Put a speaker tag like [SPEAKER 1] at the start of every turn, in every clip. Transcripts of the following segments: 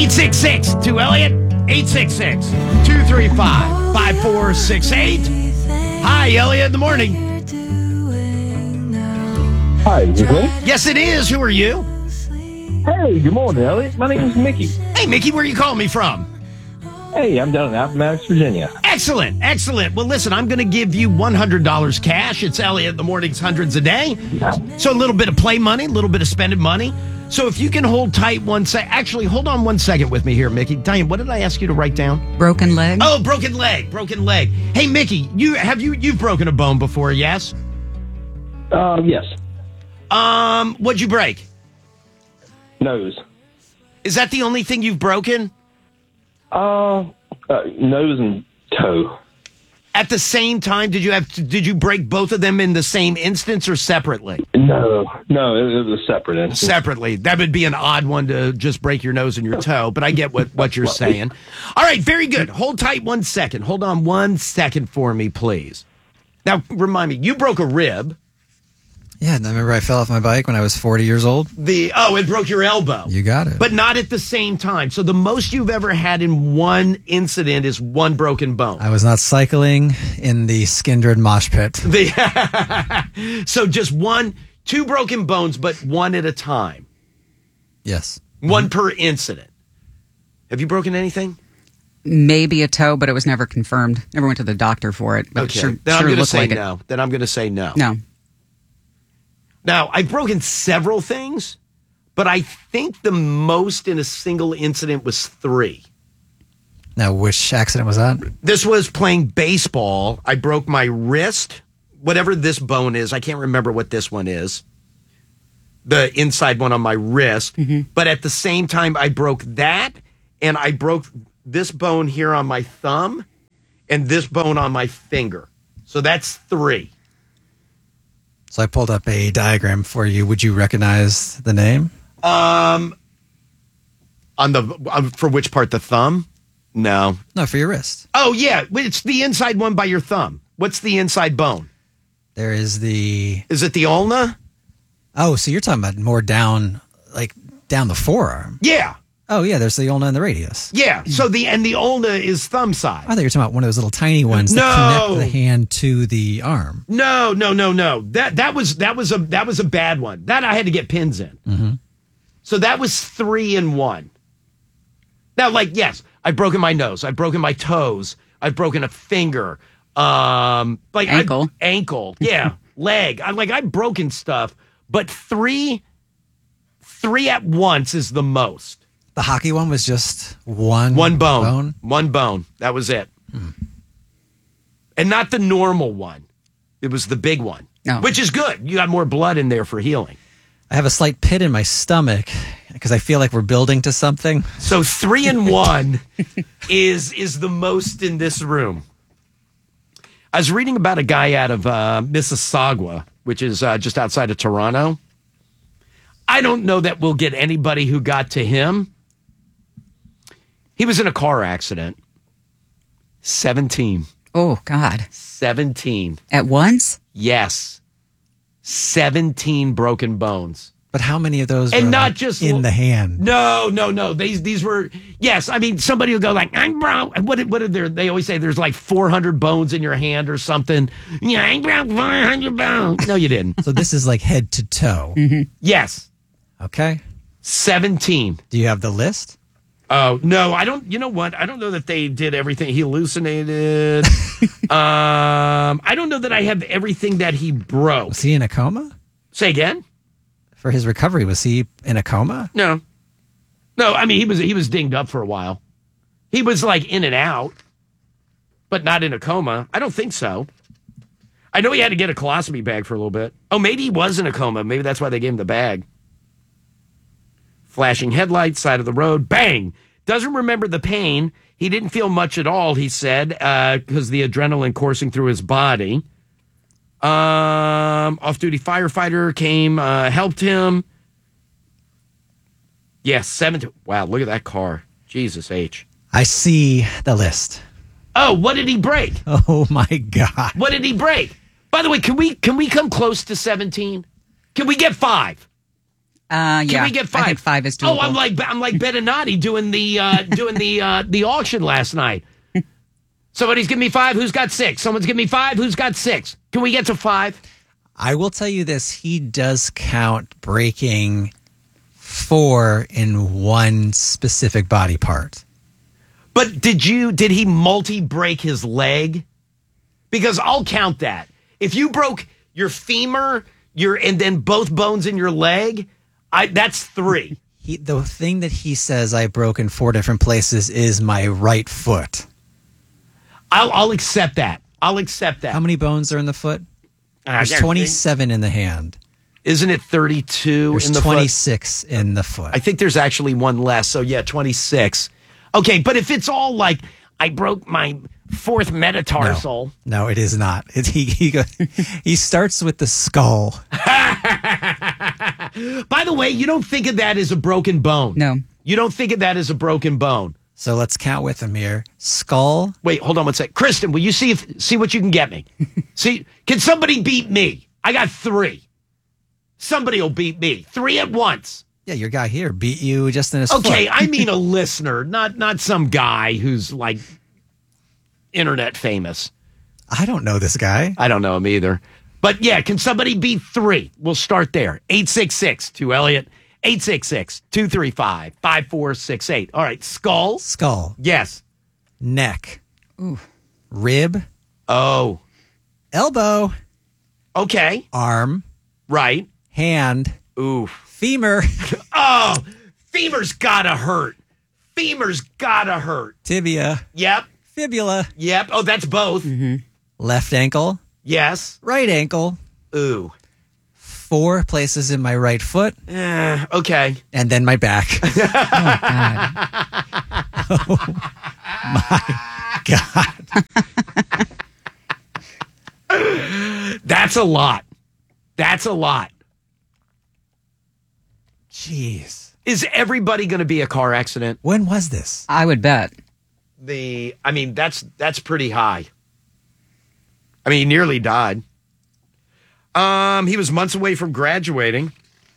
[SPEAKER 1] 866 to Elliot. 866 235 5468. Hi, Elliot, in the morning.
[SPEAKER 2] Hi, is it me?
[SPEAKER 1] Yes, it is. Who are you?
[SPEAKER 2] Hey, good morning, Elliot. My name is Mickey.
[SPEAKER 1] Hey, Mickey, where are you calling me from?
[SPEAKER 2] Hey, I'm down in Appomattox, Virginia.
[SPEAKER 1] Excellent, excellent. Well, listen, I'm going to give you $100 cash. It's Elliot in the morning's hundreds a day. So a little bit of play money, a little bit of spending money. So if you can hold tight one sec. Actually, hold on 1 second with me here, Mickey. Diane, what did I ask you to write down?
[SPEAKER 3] Broken leg.
[SPEAKER 1] Oh, broken leg. Hey, Mickey, you've broken a bone before, yes?
[SPEAKER 2] Yes.
[SPEAKER 1] What'd you break?
[SPEAKER 2] Nose.
[SPEAKER 1] Is that the only thing you've broken?
[SPEAKER 2] Nose and toe.
[SPEAKER 1] At the same time, did you break both of them in the same instance or separately?
[SPEAKER 2] No, it was a separate instance.
[SPEAKER 1] Separately. That would be an odd one to just break your nose and your toe, but I get what you're saying. All right, very good. Hold tight 1 second. Hold on 1 second for me, please. Now, remind me, you broke a rib.
[SPEAKER 4] Yeah, I remember I fell off my bike when I was 40 years old.
[SPEAKER 1] It broke your elbow.
[SPEAKER 4] You got it.
[SPEAKER 1] But not at the same time. So the most you've ever had in one incident is one broken bone.
[SPEAKER 4] I was not cycling in the Skindred mosh pit.
[SPEAKER 1] So just two broken bones, but one at a time.
[SPEAKER 4] Yes.
[SPEAKER 1] One per incident. Have you broken anything?
[SPEAKER 3] Maybe a toe, but it was never confirmed. Never went to the doctor for it. But
[SPEAKER 1] Okay. Then I'm going to say no. Then I'm going to say no.
[SPEAKER 3] No.
[SPEAKER 1] Now, I've broken several things, but I think the most in a single incident was 3.
[SPEAKER 4] Now, which accident was that?
[SPEAKER 1] This was playing baseball. I broke my wrist, whatever this bone is. I can't remember what this one is. The inside one on my wrist. Mm-hmm. But at the same time, I broke that, and I broke this bone here on my thumb and this bone on my finger. So that's 3.
[SPEAKER 4] So I pulled up a diagram for you. Would you recognize the name?
[SPEAKER 1] For which part? The thumb? No.
[SPEAKER 4] No, for your wrist.
[SPEAKER 1] Oh, yeah. It's the inside one by your thumb. What's the inside bone?
[SPEAKER 4] There is the...
[SPEAKER 1] Is it the ulna?
[SPEAKER 4] Oh, so you're talking about more down the forearm.
[SPEAKER 1] Yeah.
[SPEAKER 4] Oh, yeah, there's the ulna and the radius.
[SPEAKER 1] Yeah. So the ulna is thumb side.
[SPEAKER 4] I thought you were talking about one of those little tiny ones that connect the hand to the arm.
[SPEAKER 1] No. That was a bad one. That I had to get pins in.
[SPEAKER 4] Mm-hmm.
[SPEAKER 1] So that was 3 in 1. Now, yes, I've broken my nose. I've broken my toes. I've broken a finger.
[SPEAKER 3] Ankle.
[SPEAKER 1] Ankle. Yeah. Leg. I've broken stuff, but 3 at once is the most.
[SPEAKER 4] The hockey one was just one
[SPEAKER 1] bone. One bone. That was it. And not the normal one. It was the big one, which is good. You got more blood in there for healing.
[SPEAKER 4] I have a slight pit in my stomach because I feel like we're building to something.
[SPEAKER 1] So 3 in 1 is the most in this room. I was reading about a guy out of Mississauga, which is just outside of Toronto. I don't know that we'll get anybody who got to him. He was in a car accident. 17.
[SPEAKER 3] Oh, God.
[SPEAKER 1] 17.
[SPEAKER 3] At once?
[SPEAKER 1] Yes. 17 broken bones.
[SPEAKER 4] But how many of those
[SPEAKER 1] and
[SPEAKER 4] were
[SPEAKER 1] not just
[SPEAKER 4] in the hand?
[SPEAKER 1] No. These were, yes. I mean, somebody will go I'm broke. What are they always say there's 400 bones in your hand or something. Yeah, I broke 400 bones. No, you didn't.
[SPEAKER 4] So this is head to toe.
[SPEAKER 3] Mm-hmm.
[SPEAKER 1] Yes.
[SPEAKER 4] Okay.
[SPEAKER 1] 17.
[SPEAKER 4] Do you have the list?
[SPEAKER 1] Oh, no, I don't. You know what? I don't know that they did everything. He hallucinated. I don't know that I have everything that he broke.
[SPEAKER 4] Was he in a coma?
[SPEAKER 1] Say again?
[SPEAKER 4] For his recovery, was he in a coma?
[SPEAKER 1] No. I mean, he was dinged up for a while. He was in and out, but not in a coma. I don't think so. I know he had to get a colostomy bag for a little bit. Oh, maybe he was in a coma. Maybe that's why they gave him the bag. Flashing headlights, side of the road, bang. Doesn't remember the pain. He didn't feel much at all, he said, because the adrenaline coursing through his body. Off-duty firefighter came, helped him. Yes, 17. Wow, look at that car. Jesus H.
[SPEAKER 4] I see the list.
[SPEAKER 1] Oh, what did he break?
[SPEAKER 4] Oh, my God.
[SPEAKER 1] What did he break? By the way, can we come close to 17? Can we get 5?
[SPEAKER 3] Yeah.
[SPEAKER 1] Can we get 5?
[SPEAKER 3] I think 5 is doable.
[SPEAKER 1] Oh, I'm like Beninati doing the auction last night. Somebody's giving me 5. Who's got 6? Someone's giving me 5. Who's got 6? Can we get to 5?
[SPEAKER 4] I will tell you this. He does count breaking 4 in one specific body part.
[SPEAKER 1] But did he multi-break his leg? Because I'll count that. If you broke your femur, and then both bones in your leg, that's 3.
[SPEAKER 4] The thing that he says I broke in 4 different places is my right foot.
[SPEAKER 1] I'll accept that. I'll accept that.
[SPEAKER 4] How many bones are in the foot? There's
[SPEAKER 1] There's
[SPEAKER 4] 27 in the hand.
[SPEAKER 1] Isn't it 32
[SPEAKER 4] There's
[SPEAKER 1] in the
[SPEAKER 4] 26 in the foot.
[SPEAKER 1] I think there's actually one less. So, yeah, 26. Okay, but if it's all like, I broke my 4th metatarsal.
[SPEAKER 4] No, it is not. He starts with the skull.
[SPEAKER 1] By the way, you don't think of that as a broken bone.
[SPEAKER 3] No.
[SPEAKER 1] You don't think of that as a broken bone.
[SPEAKER 4] So let's count with him here. Skull.
[SPEAKER 1] Wait, hold on one sec. Kristen, will you see what you can get me? See, can somebody beat me? I got 3. Somebody will beat me. 3 at once.
[SPEAKER 4] Yeah, your guy here beat you just in his foot.
[SPEAKER 1] Okay, I mean a listener, not some guy who's like internet famous.
[SPEAKER 4] I don't know this guy.
[SPEAKER 1] I don't know him either. But yeah, can somebody beat 3? We'll start there. 866-2-ELLIOT. 866-235-5468. All right, skull.
[SPEAKER 4] Skull.
[SPEAKER 1] Yes.
[SPEAKER 4] Neck.
[SPEAKER 3] Ooh.
[SPEAKER 4] Rib.
[SPEAKER 1] Oh.
[SPEAKER 4] Elbow.
[SPEAKER 1] Okay.
[SPEAKER 4] Arm.
[SPEAKER 1] Right.
[SPEAKER 4] Hand.
[SPEAKER 1] Ooh.
[SPEAKER 4] Femur.
[SPEAKER 1] Oh, femur's gotta hurt. Femur's gotta hurt.
[SPEAKER 4] Tibia.
[SPEAKER 1] Yep.
[SPEAKER 4] Fibula.
[SPEAKER 1] Yep. Oh, that's both.
[SPEAKER 3] Mm-hmm.
[SPEAKER 4] Left ankle.
[SPEAKER 1] Yes.
[SPEAKER 4] Right ankle.
[SPEAKER 1] Ooh.
[SPEAKER 4] 4 places in my right foot.
[SPEAKER 1] Okay.
[SPEAKER 4] And then my back.
[SPEAKER 3] Oh, God.
[SPEAKER 4] God.
[SPEAKER 1] That's a lot. That's a lot.
[SPEAKER 4] Jeez.
[SPEAKER 1] Is everybody going to be a car accident?
[SPEAKER 4] When was this?
[SPEAKER 3] I would bet.
[SPEAKER 1] That's pretty high. I mean, he nearly died. He was months away from graduating.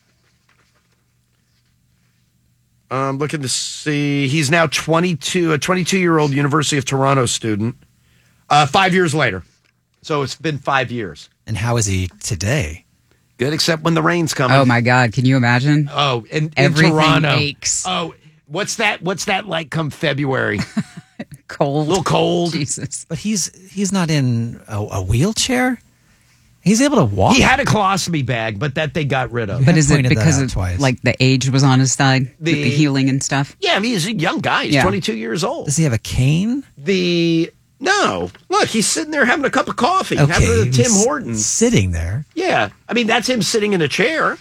[SPEAKER 1] Looking to see. He's now 22, a 22-year-old University of Toronto student. 5 years later. So it's been 5 years.
[SPEAKER 4] And how is he today?
[SPEAKER 1] Good, except when the rain's coming.
[SPEAKER 3] Oh, my God. Can you imagine?
[SPEAKER 1] Oh, in
[SPEAKER 3] Everything
[SPEAKER 1] Toronto.
[SPEAKER 3] aches.
[SPEAKER 1] Oh, what's that like come February?
[SPEAKER 3] Cold.
[SPEAKER 1] A little cold.
[SPEAKER 3] Jesus.
[SPEAKER 4] But he's not in a wheelchair? He's able to walk?
[SPEAKER 1] He had a colostomy bag, but that they got rid of.
[SPEAKER 3] But is it
[SPEAKER 4] pointed that
[SPEAKER 3] because
[SPEAKER 4] out
[SPEAKER 3] of
[SPEAKER 4] twice.
[SPEAKER 3] like the age was on his side with the healing and stuff?
[SPEAKER 1] Yeah, I mean, he's a young guy. He's
[SPEAKER 3] Yeah.
[SPEAKER 1] 22 years old.
[SPEAKER 4] Does he have a cane?
[SPEAKER 1] No. Look, he's sitting there having a cup of coffee. Having a
[SPEAKER 4] he's
[SPEAKER 1] Tim Hortons.
[SPEAKER 4] sitting there.
[SPEAKER 1] Yeah. I mean, that's him sitting in a chair.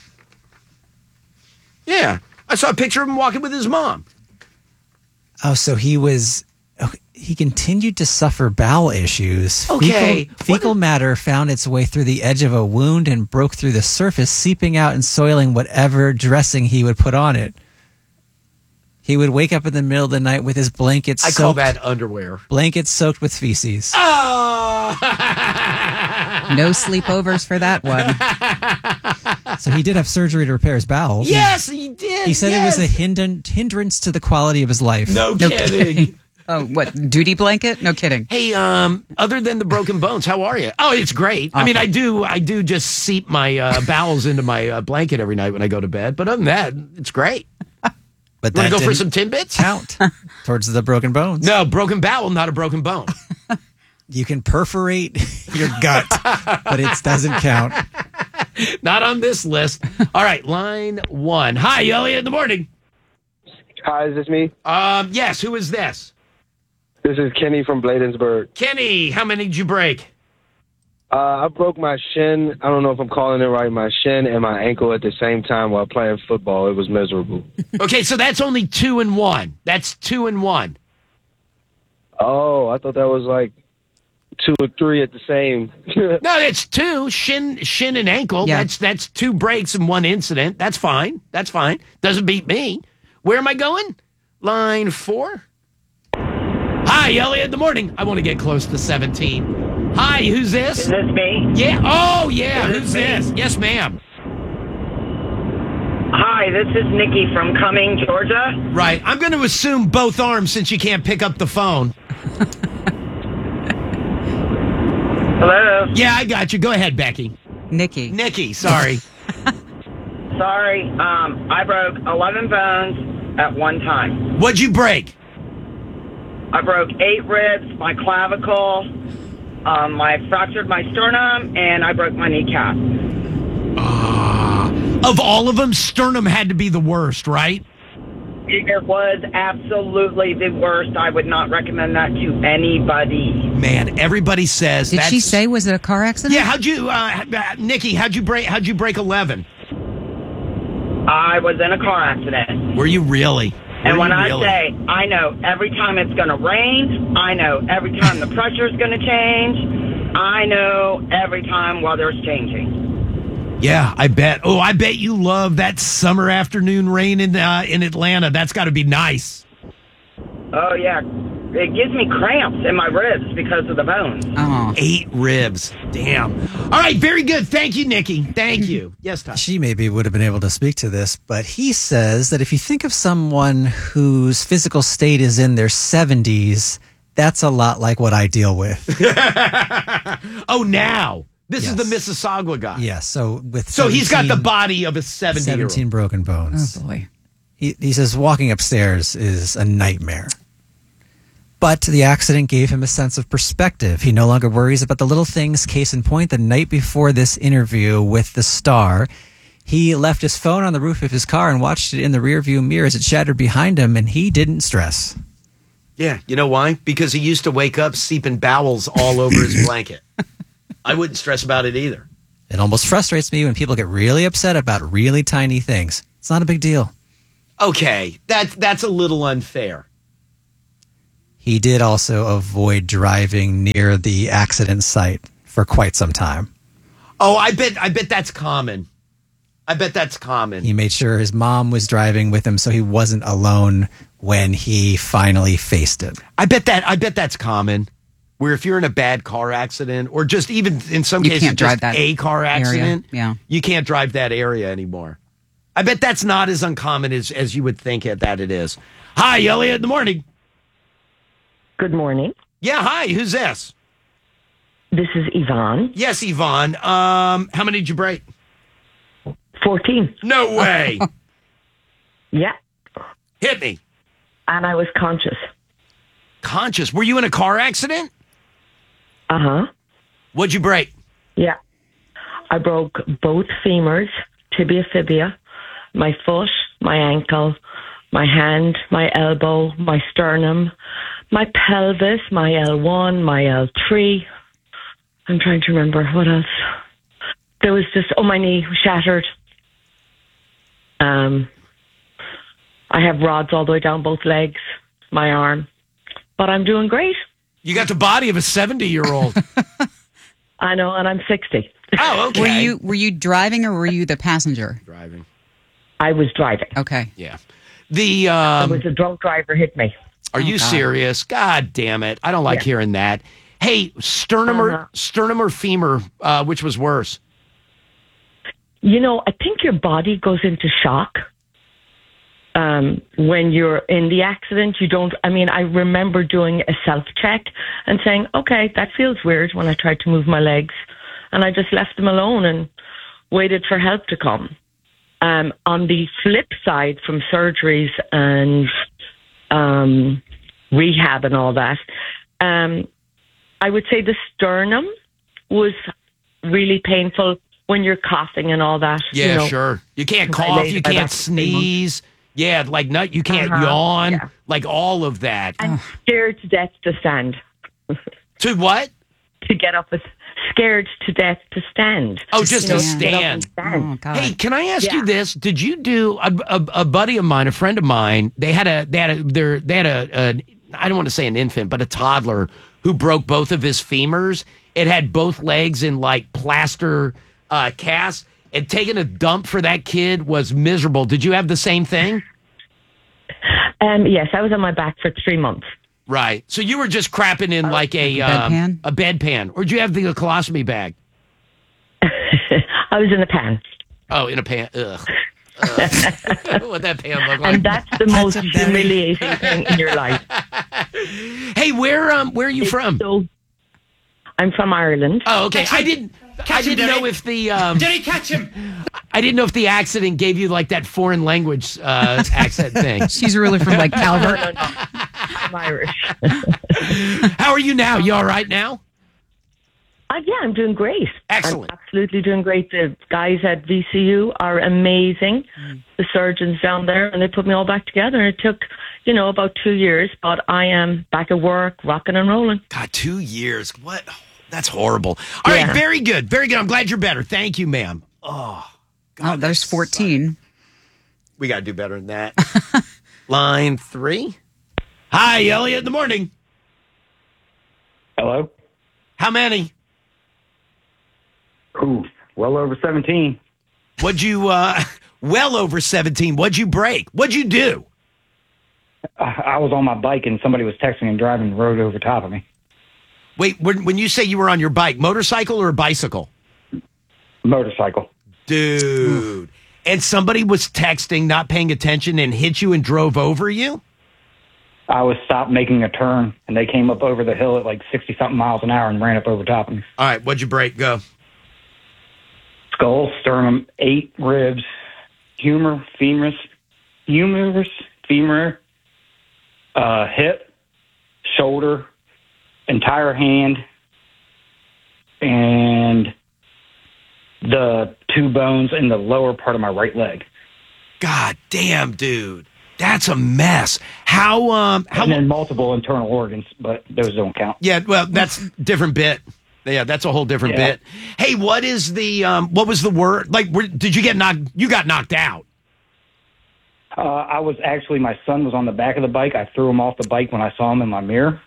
[SPEAKER 1] Yeah. I saw a picture of him walking with his mom.
[SPEAKER 4] Oh, so he continued to suffer bowel issues.
[SPEAKER 1] Okay.
[SPEAKER 4] Fecal matter found its way through the edge of a wound and broke through the surface, seeping out and soiling whatever dressing he would put on it. He would wake up in the middle of the night with his blankets
[SPEAKER 1] I call that underwear.
[SPEAKER 4] blankets soaked with feces.
[SPEAKER 1] Oh!
[SPEAKER 3] No sleepovers for that one.
[SPEAKER 4] So he did have surgery to repair his bowels.
[SPEAKER 1] Yes, he did.
[SPEAKER 4] He said
[SPEAKER 1] yes.
[SPEAKER 4] it was a hindrance to the quality of his life.
[SPEAKER 1] No
[SPEAKER 3] No
[SPEAKER 1] kidding.
[SPEAKER 3] Oh, what? Duty blanket? No kidding.
[SPEAKER 1] Hey, other than the broken bones, how are you? Oh, it's great. I mean, I do just seep my bowels into my blanket every night when I go to bed. But other than that, it's great.
[SPEAKER 4] But
[SPEAKER 1] Want
[SPEAKER 4] that
[SPEAKER 1] to go for
[SPEAKER 4] didn't
[SPEAKER 1] some Timbits?
[SPEAKER 4] count towards the broken bones.
[SPEAKER 1] No, broken bowel, not a broken bone.
[SPEAKER 4] You can perforate your gut, but it doesn't count.
[SPEAKER 1] Not on this list. All right, line 1. Hi, Elliot in the morning.
[SPEAKER 2] Hi, is this me?
[SPEAKER 1] Yes, who is this?
[SPEAKER 2] This is Kenny from Bladensburg.
[SPEAKER 1] Kenny, how many did you break?
[SPEAKER 2] I broke my shin. I don't know if I'm calling it right. My shin and my ankle at the same time while playing football. It was miserable.
[SPEAKER 1] Okay, so that's only 2 and 1. That's 2 and 1.
[SPEAKER 2] Oh, I thought that was like 2 or 3 at the same.
[SPEAKER 1] No, that's 2. Shin and ankle.
[SPEAKER 3] Yeah.
[SPEAKER 1] That's 2 breaks in 1 incident. That's fine. That's fine. Doesn't beat me. Where am I going? Line 4. Hi, Elliot in the morning. I want to get close to 17. Hi, who's this?
[SPEAKER 5] Is this me?
[SPEAKER 1] Yeah. Oh, yeah.
[SPEAKER 5] Is
[SPEAKER 1] Who's
[SPEAKER 5] this me?
[SPEAKER 1] this? Yes, ma'am.
[SPEAKER 5] Hi, Hi, this is Nikki from Cumming, Georgia.
[SPEAKER 1] Right. I'm going to assume both arms since you can't pick up the phone.
[SPEAKER 5] Hello.
[SPEAKER 1] Yeah, I got you. Go ahead, Becky.
[SPEAKER 3] Nikki.
[SPEAKER 1] Sorry.
[SPEAKER 5] Sorry, I broke 11 bones at one time.
[SPEAKER 1] What'd you break?
[SPEAKER 5] I broke 8 ribs, my clavicle, I fractured my sternum, and I broke my kneecap.
[SPEAKER 1] Of all of them, sternum had to be the worst, right?
[SPEAKER 5] It was absolutely the worst. I would not recommend that to anybody.
[SPEAKER 1] Man, everybody says.
[SPEAKER 3] Did she say, was it a car accident?
[SPEAKER 1] Yeah. How'd you, Nikki? How'd you break 11?
[SPEAKER 5] I was in a car accident.
[SPEAKER 1] Were you really?
[SPEAKER 5] And when I say, I know every time it's going to rain, I know every time the pressure's going to change, I know every time weather's changing.
[SPEAKER 1] Yeah, I bet. Oh, I bet you love that summer afternoon rain in Atlanta. That's got to be nice.
[SPEAKER 5] Oh, yeah. It gives me cramps in my ribs because of the bones.
[SPEAKER 3] Oh.
[SPEAKER 1] 8 ribs. Damn. All right, very good. Thank you, Nikki. Thank you. Yes, Tom.
[SPEAKER 4] She maybe would have been able to speak to this, but he says that if you think of someone whose physical state is in their 70s, that's a lot like what I deal with.
[SPEAKER 1] Oh, now. This is
[SPEAKER 4] Yes.
[SPEAKER 1] the Mississauga guy.
[SPEAKER 4] Yeah, so with
[SPEAKER 1] So he's got the
[SPEAKER 4] 17
[SPEAKER 1] body of a 70-year-old.
[SPEAKER 4] 17 broken bones.
[SPEAKER 3] Oh, boy.
[SPEAKER 4] He says walking upstairs is a nightmare. But the accident gave him a sense of perspective. He no longer worries about the little things. Case in point, the night before this interview with the star, he left his phone on the roof of his car and watched it in the rearview mirror as it shattered behind him, and he didn't stress.
[SPEAKER 1] Yeah, you know why? Because he used to wake up seeping bowels all over his blanket. I wouldn't stress about it either.
[SPEAKER 4] It almost frustrates me when people get really upset about really tiny things. It's not a big deal.
[SPEAKER 1] Okay, that's a little unfair.
[SPEAKER 4] He did also avoid driving near the accident site for quite some time.
[SPEAKER 1] Oh, I bet that's common. I bet that's common.
[SPEAKER 4] He made sure his mom was driving with him so he wasn't alone when he finally faced it.
[SPEAKER 1] I bet that's common. Where if you're in a bad car accident, or just even in some
[SPEAKER 3] You
[SPEAKER 1] cases
[SPEAKER 3] can't drive
[SPEAKER 1] just
[SPEAKER 3] that
[SPEAKER 1] a car
[SPEAKER 3] area.
[SPEAKER 1] accident,
[SPEAKER 3] Yeah.
[SPEAKER 1] you can't drive that area anymore. I bet that's not as uncommon as you would think that it is. Hi, Elliot. In the morning.
[SPEAKER 6] Good morning.
[SPEAKER 1] Yeah, hi. Who's this?
[SPEAKER 6] This is Yvonne.
[SPEAKER 1] Yes, Yvonne. How many did you break?
[SPEAKER 6] 14.
[SPEAKER 1] No way.
[SPEAKER 6] Yeah.
[SPEAKER 1] Hit me.
[SPEAKER 6] And I was conscious.
[SPEAKER 1] Conscious. Were you in a car accident?
[SPEAKER 6] Uh-huh.
[SPEAKER 1] What'd you break?
[SPEAKER 6] Yeah. I broke both femurs, tibia, fibia, my foot, my ankle, my hand, my elbow, my sternum, my pelvis, my L1, my L3. I'm trying to remember what else. There was just, my knee was shattered. I have rods all the way down both legs, my arm. But I'm doing great.
[SPEAKER 1] You got the body of a 70-year-old.
[SPEAKER 6] I know, and I'm 60.
[SPEAKER 1] Oh, okay.
[SPEAKER 3] Were you driving or were you the passenger?
[SPEAKER 1] Driving?
[SPEAKER 6] I was driving.
[SPEAKER 3] Okay.
[SPEAKER 1] Yeah. The
[SPEAKER 6] It was a drunk driver hit me.
[SPEAKER 1] Are you
[SPEAKER 3] God.
[SPEAKER 1] serious? God damn it! I don't like hearing that. Hey, sternum or femur? Which was worse?
[SPEAKER 6] You know, I think your body goes into shock when you're in the accident. You don't. I mean, I remember doing a self-check and saying, "Okay, that feels weird." When I tried to move my legs, and I just left them alone and waited for help to come. On the flip side, from surgeries and rehab and all that, I would say the sternum was really painful when you're coughing and all that.
[SPEAKER 1] Yeah,
[SPEAKER 6] you know.
[SPEAKER 1] sure. You can't cough. You can't sneeze. Yeah, like you can't yawn.
[SPEAKER 6] yeah.
[SPEAKER 1] Like all of that.
[SPEAKER 6] I'm scared to death to stand.
[SPEAKER 1] To what?
[SPEAKER 6] To get up, scared to death to stand.
[SPEAKER 1] Oh, just to
[SPEAKER 3] stand.
[SPEAKER 6] Get up and
[SPEAKER 1] stand.
[SPEAKER 6] stand.
[SPEAKER 3] Oh, God.
[SPEAKER 1] Hey, can I ask you
[SPEAKER 6] Yeah.
[SPEAKER 1] this? Did you do a buddy of mine, a friend of mine? They had a I don't want to say an infant, but a toddler who broke both of his femurs. It had both legs in like plaster casts. And taking a dump for that kid was miserable. Did you have the same thing?
[SPEAKER 6] Yes, I was on my back for 3 months.
[SPEAKER 1] Right. So you were just crapping in like a
[SPEAKER 3] bedpan?
[SPEAKER 1] a bedpan, or did you have the colostomy bag?
[SPEAKER 6] I was in the pan.
[SPEAKER 1] Oh, in a pan. Ugh. What that pan look like?
[SPEAKER 6] And that's the most humiliating thing in your life.
[SPEAKER 1] Hey, where are you from?
[SPEAKER 6] So, I'm from Ireland.
[SPEAKER 1] Oh, okay. I didn't know if the
[SPEAKER 7] Did he catch him?
[SPEAKER 1] I didn't know if the accident gave you like that foreign language accent thing.
[SPEAKER 3] She's really from like Calvert.
[SPEAKER 6] No. I'm Irish.
[SPEAKER 1] How are you now? You all right now?
[SPEAKER 6] Yeah, I'm doing great.
[SPEAKER 1] Excellent.
[SPEAKER 6] I'm absolutely doing great. The guys at VCU are amazing. The surgeons down there, and they put me all back together. And it took, about 2 years, but I am back at work, rocking and rolling.
[SPEAKER 1] God, 2 years. What? That's horrible. All right, very good. Very good. I'm glad you're better. Thank you, ma'am. Oh, God,
[SPEAKER 3] there's 14.
[SPEAKER 1] We got to do better than that. Line 3. Hi, Elliot. In the morning.
[SPEAKER 8] Hello?
[SPEAKER 1] How many?
[SPEAKER 8] Ooh, well over 17.
[SPEAKER 1] What'd you, well over 17. What'd you break? What'd you do?
[SPEAKER 8] I was on my bike and somebody was texting and driving the road over top of me.
[SPEAKER 1] Wait, when you say you were on your bike, motorcycle or a bicycle?
[SPEAKER 8] Motorcycle.
[SPEAKER 1] Dude. And somebody was texting, not paying attention, and hit you and drove over you?
[SPEAKER 8] I was stopped making a turn, and they came up over the hill at like 60-something miles an hour and ran up over top of me.
[SPEAKER 1] All right, what'd you break? Go.
[SPEAKER 8] Skull, sternum, 8 ribs, femur, hip, shoulder, entire hand, and the 2 bones in the lower part of my right leg.
[SPEAKER 1] God damn, dude. That's a mess. How
[SPEAKER 8] and then multiple internal organs, but those don't count.
[SPEAKER 1] Yeah, well, that's a different bit. Yeah, that's a whole different bit. Hey, what is the what was the word? Like, did you get knocked? You got knocked out.
[SPEAKER 8] I was actually, my son was on the back of the bike. I threw him off the bike when I saw him in my mirror.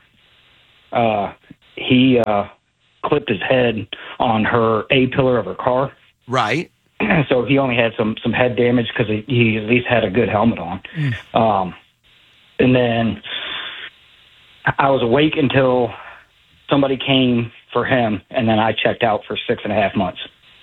[SPEAKER 8] He clipped his head on her A-pillar of her car.
[SPEAKER 1] Right.
[SPEAKER 8] So he only had some head damage because he at least had a good helmet on. And then I was awake until somebody came for him, and then I checked out for 6.5 months.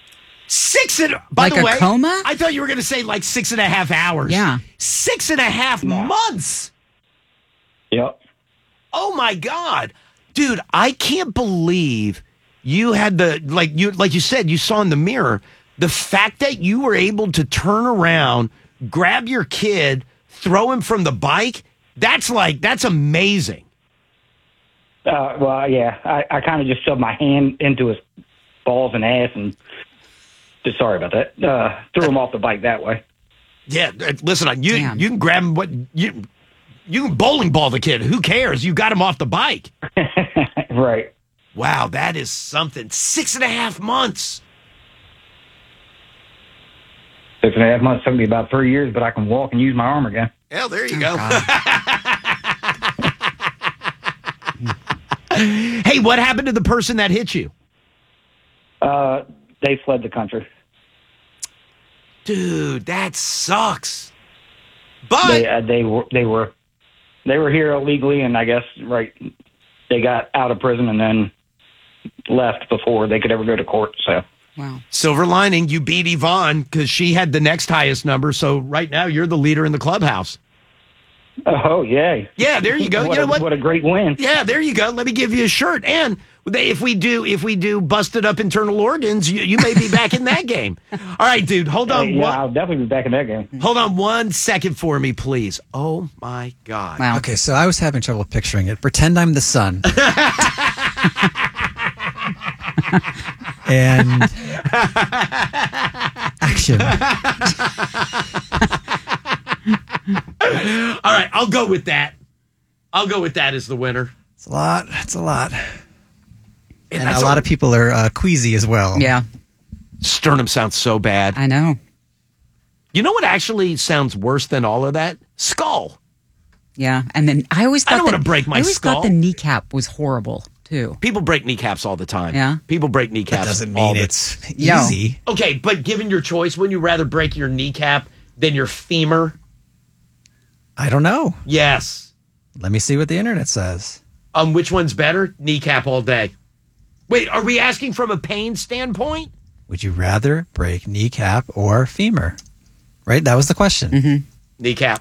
[SPEAKER 1] By the way,
[SPEAKER 3] coma?
[SPEAKER 1] I thought you were going to say like 6.5 hours.
[SPEAKER 3] Yeah.
[SPEAKER 1] 6.5 months.
[SPEAKER 8] Yep.
[SPEAKER 1] Oh my God, dude! I can't believe you had like you said, you saw in the mirror. The fact that you were able to turn around, grab your kid, throw him from the bike, that's amazing.
[SPEAKER 8] Well, yeah, I kind of just shoved my hand into his balls and ass and just, sorry about that, threw him off the bike that way.
[SPEAKER 1] Yeah, listen, you can grab him, you can bowling ball the kid. Who cares? You got him off the bike.
[SPEAKER 8] Right.
[SPEAKER 1] Wow, that is something. 6.5 months.
[SPEAKER 8] 6.5 months took me about 3 years, but I can walk and use my arm again.
[SPEAKER 1] Yeah, there you go. Hey, what happened to the person that hit you?
[SPEAKER 8] They fled the country.
[SPEAKER 1] Dude, that sucks. But
[SPEAKER 8] they were here illegally, and I guess they got out of prison and then left before they could ever go to court. So.
[SPEAKER 3] Wow.
[SPEAKER 1] Silver lining, you beat Yvonne because she had the next highest number. So right now you're the leader in the clubhouse.
[SPEAKER 8] Oh, yeah.
[SPEAKER 1] Yeah, there you go.
[SPEAKER 8] What a great win.
[SPEAKER 1] Yeah, there you go. Let me give you a shirt. And if we do busted up internal organs, you may be back in that game. All right, dude, hold on.
[SPEAKER 8] Yeah, I'll definitely be back in that game.
[SPEAKER 1] Hold on 1 second for me, please. Oh, my God.
[SPEAKER 3] Wow.
[SPEAKER 4] Okay, so I was having trouble picturing it. Pretend I'm the sun. And action.
[SPEAKER 1] All right, I'll go with that. I'll go with that as the winner.
[SPEAKER 4] It's a lot. It's a lot. And
[SPEAKER 1] that's
[SPEAKER 4] a lot of people are queasy as well.
[SPEAKER 3] Yeah.
[SPEAKER 1] Sternum sounds so bad.
[SPEAKER 3] I know.
[SPEAKER 1] You know what actually sounds worse than all of that? Skull.
[SPEAKER 3] Yeah. And then I always thought
[SPEAKER 1] don't want to break my
[SPEAKER 3] I always
[SPEAKER 1] skull.
[SPEAKER 3] thought the kneecap was horrible too.
[SPEAKER 1] People break kneecaps all the time.
[SPEAKER 3] Yeah.
[SPEAKER 1] People break kneecaps.
[SPEAKER 4] That doesn't
[SPEAKER 1] all
[SPEAKER 4] mean
[SPEAKER 1] the-
[SPEAKER 4] it's
[SPEAKER 3] Yo.
[SPEAKER 4] easy.
[SPEAKER 1] Okay, but given your choice, wouldn't you rather break your kneecap than your femur?
[SPEAKER 4] I don't know.
[SPEAKER 1] Yes.
[SPEAKER 4] Let me see what the internet says.
[SPEAKER 1] Which one's better? Kneecap all day. Wait, are we asking from a pain standpoint?
[SPEAKER 4] Would you rather break kneecap or femur? Right? That was the question.
[SPEAKER 1] Kneecap.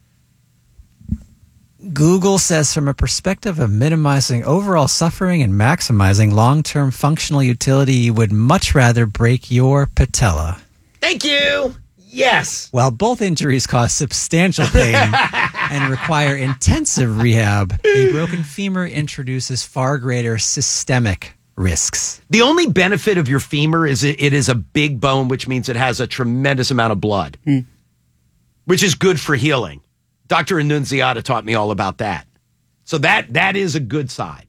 [SPEAKER 4] Google says from a perspective of minimizing overall suffering and maximizing long-term functional utility, you would much rather break your patella.
[SPEAKER 1] Thank you. Yes.
[SPEAKER 4] While both injuries cause substantial pain and require intensive rehab, a broken femur introduces far greater systemic risks.
[SPEAKER 1] The only benefit of your femur is it is a big bone, which means it has a tremendous amount of blood, which is good for healing. Dr. Annunziata taught me all about that. So that is a good side.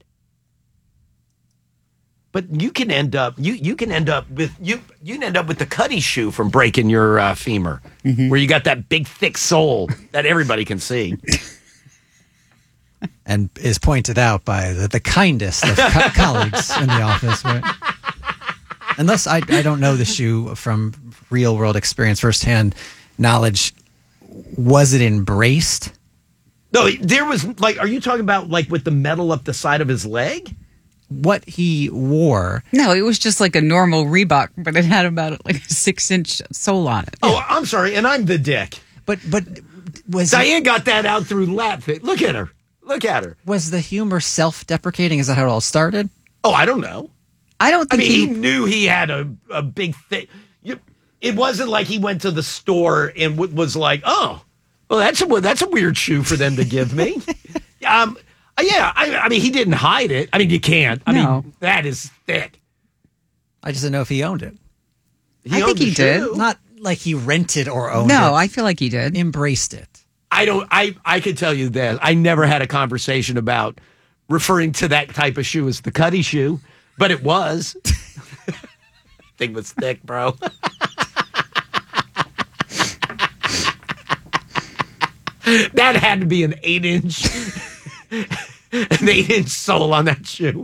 [SPEAKER 1] But you can end up you can end up with the Cuddy shoe from breaking your femur, where you got that big thick sole that everybody can see.
[SPEAKER 4] And is pointed out by the kindest of colleagues in the office, right? Unless I don't know the shoe from real world experience, firsthand knowledge. Was it embraced?
[SPEAKER 1] No, there was are you talking about with the metal up the side of his leg?
[SPEAKER 4] What he wore.
[SPEAKER 3] No, it was just like a normal Reebok, but it had about a 6-inch sole on it.
[SPEAKER 1] Oh, I'm sorry, and I'm the dick.
[SPEAKER 4] But was
[SPEAKER 1] Diane got that out through lap fit. Look at her.
[SPEAKER 4] Was the humor self-deprecating? Is that how it all started?
[SPEAKER 1] Oh, I don't know.
[SPEAKER 3] I don't think
[SPEAKER 1] he knew he had a big thing. It wasn't like he went to the store and was like, oh, well, that's a weird shoe for them to give me. Yeah, I mean, he didn't hide it. I mean, you can't. I mean, that is thick.
[SPEAKER 4] I just didn't know if he owned it.
[SPEAKER 3] I think he did.
[SPEAKER 4] Not like he rented or owned it.
[SPEAKER 3] No, I feel like he did.
[SPEAKER 4] Embraced it.
[SPEAKER 1] I could tell you that. I never had a conversation about referring to that type of shoe as the Cuddy shoe, but it was. Thing was thick, bro. That had to be an 8-inch. An 8-inch sole on that shoe.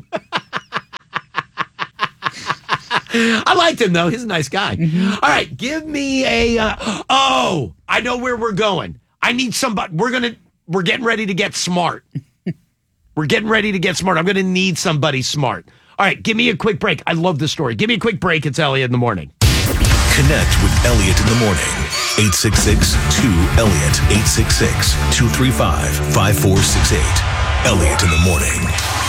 [SPEAKER 1] I liked him, though. He's a nice guy. All right, give me a... I know where we're going. I need somebody... We're getting ready to get smart. I'm going to need somebody smart. All right, give me a quick break. I love this story. Give me a quick break. It's Elliot in the morning.
[SPEAKER 7] Connect with Elliot in the morning. 866-2-ELLIOT. 866-235-5468. Elliot in the morning.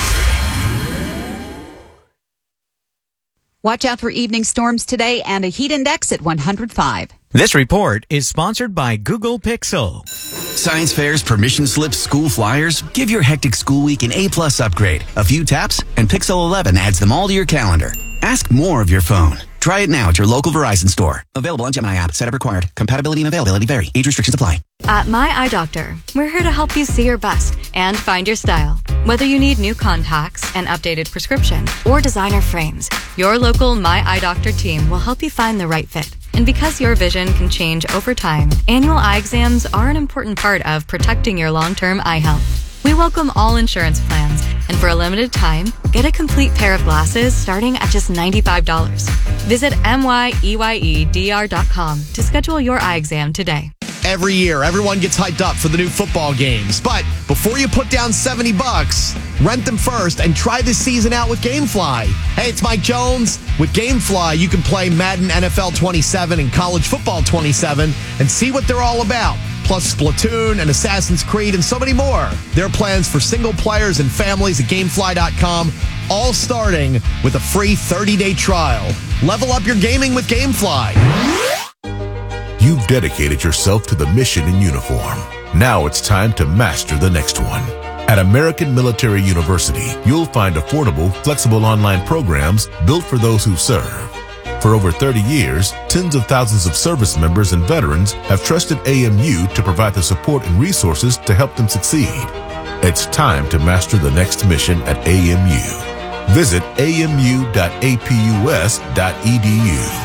[SPEAKER 9] Watch out for evening storms today and a heat index at 105.
[SPEAKER 10] This report is sponsored by Google Pixel.
[SPEAKER 11] Science fairs, permission slips, school flyers. Give your hectic school week an A+ upgrade. A few taps, and Pixel 11 adds them all to your calendar. Ask more of your phone. Try it now at your local Verizon store. Available on Gemini app. Setup required. Compatibility and availability vary. Age restrictions apply.
[SPEAKER 12] At My Eye Doctor, we're here to help you see your best and find your style. Whether you need new contacts, an updated prescription, or designer frames, your local My Eye Doctor team will help you find the right fit. And because your vision can change over time, annual eye exams are an important part of protecting your long-term eye health. We welcome all insurance plans, and for a limited time, get a complete pair of glasses starting at just $95. Visit MYEYEDR.com to schedule your eye exam today.
[SPEAKER 13] Every year, everyone gets hyped up for the new football games. But before you put down $70, rent them first and try this season out with GameFly. Hey, it's Mike Jones. With GameFly, you can play Madden NFL 27 and College Football 27 and see what they're all about. Plus Splatoon and Assassin's Creed and so many more. There are plans for single players and families at GameFly.com, all starting with a free 30-day trial. Level up your gaming with GameFly.
[SPEAKER 7] You've dedicated yourself to the mission in uniform. Now it's time to master the next one. At American Military University, you'll find affordable, flexible online programs built for those who serve. For over 30 years, tens of thousands of service members and veterans have trusted AMU to provide the support and resources to help them succeed. It's time to master the next mission at AMU. Visit amu.apus.edu.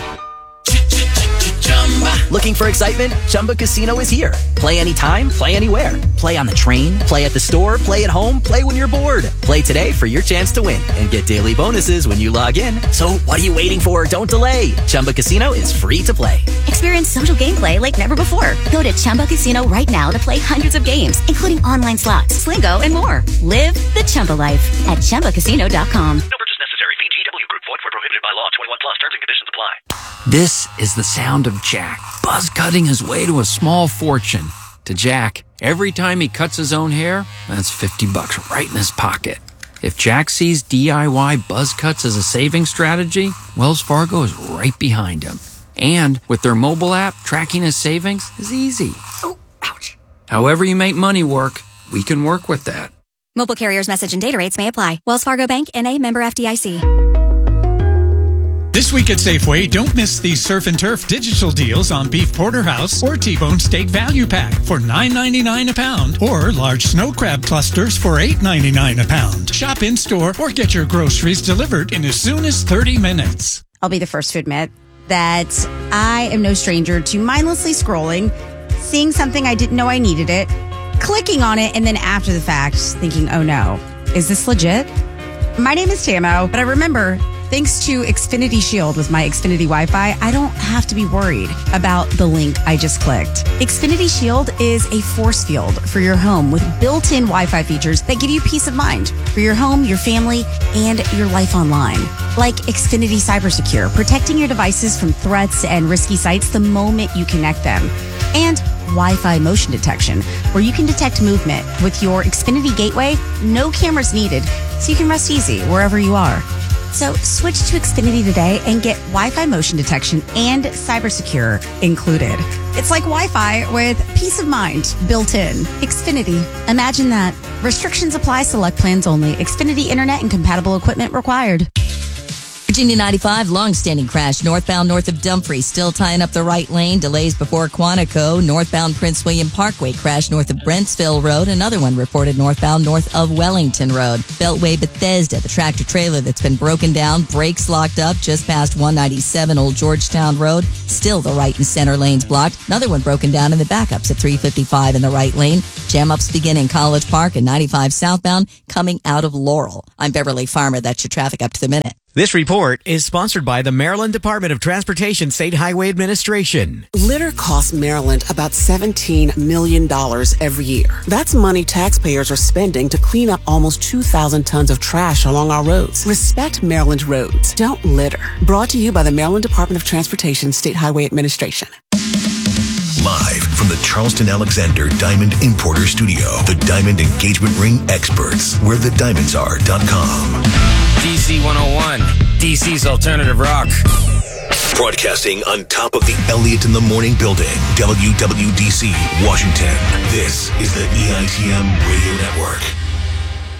[SPEAKER 14] Looking for excitement? Chumba Casino is here. Play anytime, play anywhere. Play on the train, play at the store, play at home, play when you're bored. Play today for your chance to win and get daily bonuses when you log in. So what are you waiting for? Don't delay. Chumba Casino is free to play.
[SPEAKER 15] Experience social gameplay like never before. Go to Chumba Casino right now to play hundreds of games, including online slots, Slingo, and more. Live the Chumba life at ChumbaCasino.com.
[SPEAKER 16] No purchase necessary. VGW Group. Void where prohibited by law. law. 21 plus. Terms and conditions apply.
[SPEAKER 17] This is the sound of Jack, buzz cutting his way to a small fortune. To Jack, every time he cuts his own hair, that's $50 right in his pocket. If Jack sees DIY buzz cuts as a saving strategy, Wells Fargo is right behind him. And with their mobile app, tracking his savings is easy. Oh, ouch. However you make money work, we can work with that.
[SPEAKER 15] Mobile carriers' message and data rates may apply. Wells Fargo Bank, N.A., member FDIC.
[SPEAKER 18] This week at Safeway, don't miss these Surf and Turf digital deals on beef porterhouse or T-bone steak value pack for $9.99 a pound, or large snow crab clusters for $8.99 a pound. Shop in-store or get your groceries delivered in as soon as 30 minutes.
[SPEAKER 19] I'll be the first to admit that I am no stranger to mindlessly scrolling, seeing something I didn't know I needed it, clicking on it, and then after the fact, thinking, oh no, is this legit? My name is Tamo, but I remember, thanks to Xfinity Shield with my Xfinity Wi-Fi, I don't have to be worried about the link I just clicked. Xfinity Shield is a force field for your home with built-in Wi-Fi features that give you peace of mind for your home, your family, and your life online. Like Xfinity CyberSecure, protecting your devices from threats and risky sites the moment you connect them. And Wi-Fi motion detection, where you can detect movement with your Xfinity gateway, no cameras needed, so you can rest easy wherever you are. So switch to Xfinity today and get Wi-Fi motion detection and CyberSecure included. It's like Wi-Fi with peace of mind built in. Xfinity. Imagine that. Restrictions apply. Select plans only. Xfinity Internet and compatible equipment required.
[SPEAKER 20] Virginia 95, long-standing crash northbound north of Dumfries, still tying up the right lane. Delays before Quantico. Northbound Prince William Parkway crash north of Brentsville Road. Another one reported northbound north of Wellington Road. Beltway Bethesda, the tractor trailer that's been broken down. Brakes locked up just past 197 Old Georgetown Road. Still the right and center lanes blocked. Another one broken down in the backups at 355 in the right lane. Jam-ups begin in College Park and 95 southbound coming out of Laurel. I'm Beverly Farmer. That's your traffic up to the minute.
[SPEAKER 10] This report is sponsored by the Maryland Department of Transportation State Highway Administration.
[SPEAKER 21] Litter costs Maryland about $17 million every year. That's money taxpayers are spending to clean up almost 2,000 tons of trash along our roads. Respect Maryland roads. Don't litter. Brought to you by the Maryland Department of Transportation State Highway Administration.
[SPEAKER 7] Live from the Charleston Alexander Diamond Importer Studio, the Diamond Engagement Ring experts, where the diamonds are.com.
[SPEAKER 22] DC 101, DC's alternative rock.
[SPEAKER 7] Broadcasting on top of the Elliott in the Morning building, WWDC, Washington. This is the EITM Radio Network.